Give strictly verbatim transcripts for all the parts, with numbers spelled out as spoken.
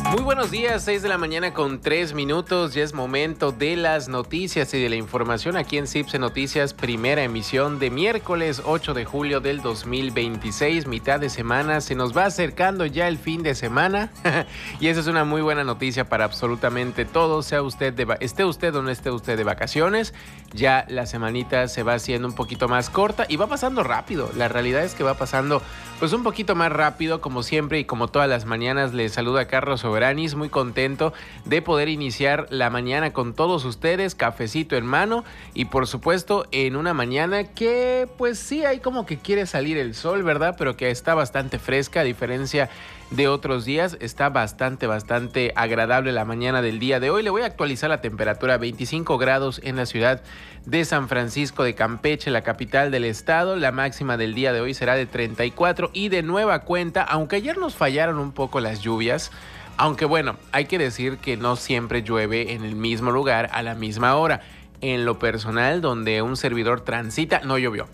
Muy buenos días, seis de la mañana con tres minutos. Ya es momento de las noticias y de la información aquí en Cipse Noticias, primera emisión de miércoles ocho de julio del dos mil veintiséis, mitad de semana. Se nos va acercando ya el fin de semana y esa es una muy buena noticia para absolutamente todos, sea usted de, esté usted o no esté usted de vacaciones. Ya la semanita se va haciendo un poquito más corta y va pasando rápido. La realidad es que va pasando pues un poquito más rápido, como siempre y como todas las mañanas. Les saluda Carlos Soberanis, muy contento de poder iniciar la mañana con todos ustedes, cafecito en mano y por supuesto en una mañana que pues sí hay como que quiere salir el sol, ¿verdad? Pero que está bastante fresca a diferencia de otros días. Está bastante, bastante agradable la mañana del día de hoy. Le voy a actualizar la temperatura: veinticinco grados en la ciudad de San Francisco de Campeche, la capital del estado. La máxima del día de hoy será de treinta y cuatro y de nueva cuenta, aunque ayer nos fallaron un poco las lluvias, aunque bueno, hay que decir que no siempre llueve en el mismo lugar a la misma hora. En lo personal, donde un servidor transita, no llovió.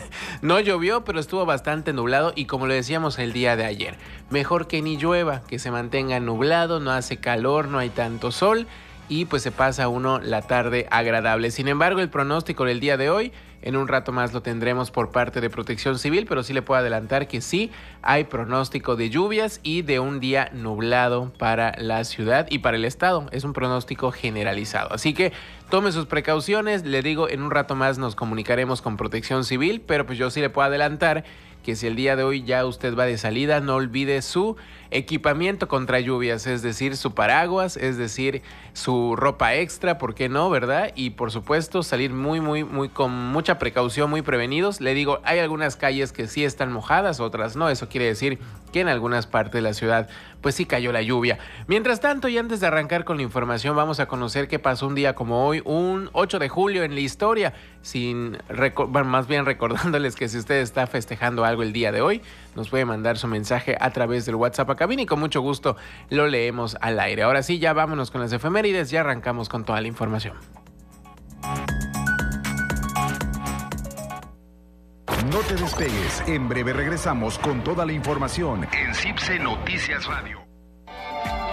No llovió, pero estuvo bastante nublado y como lo decíamos el día de ayer, mejor que ni llueva, que se mantenga nublado, no hace calor, no hay tanto sol y pues se pasa uno la tarde agradable. Sin embargo, el pronóstico del día de hoy, en un rato más lo tendremos por parte de Protección Civil, pero sí le puedo adelantar que sí hay pronóstico de lluvias y de un día nublado para la ciudad y para el estado. Es un pronóstico generalizado, así que tome sus precauciones. Le digo, en un rato más nos comunicaremos con Protección Civil, pero pues yo sí le puedo adelantar que si el día de hoy ya usted va de salida, no olvide su equipamiento contra lluvias, es decir, su paraguas, es decir, su ropa extra, ¿por qué no, verdad? Y por supuesto salir muy, muy, muy con mucha precaución, muy prevenidos. Le digo, hay algunas calles que sí están mojadas, otras no. Eso quiere decir que en algunas partes de la ciudad pues sí cayó la lluvia. Mientras tanto, y antes de arrancar con la información, vamos a conocer qué pasó un día como hoy, un ocho de julio en la historia, sin bueno, más bien recordándoles que si usted está festejando algo el día de hoy, nos puede mandar su mensaje a través del WhatsApp a cabina y con mucho gusto lo leemos al aire. Ahora sí, ya vámonos con las efemérides, ya arrancamos con toda la información. No te despegues, en breve regresamos con toda la información en Cipse Noticias Radio.